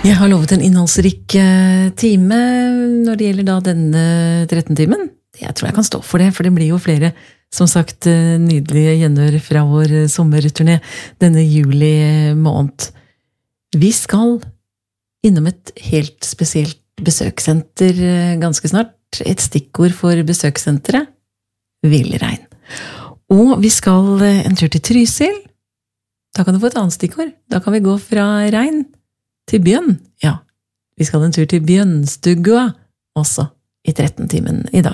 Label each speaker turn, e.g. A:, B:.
A: Jeg har lovet en innholdsrik time når det gjelder da denne 13-timen. Jeg tror jeg kan stå for det, for det blir jo flere, som sagt, nydelige gjenhør fra vår sommerturné denne juli måned. Vi skal innom et helt spesielt besøkssenter ganske snart. Et stikkord for besøkssenteret, villrein. Og vi skal en tur til Trysil. Da kan du få et annet stikkord. Da kan vi gå fra rein til bjørn. Ja, vi skal en tur til Bjørnstugga også i 13-timen i dag.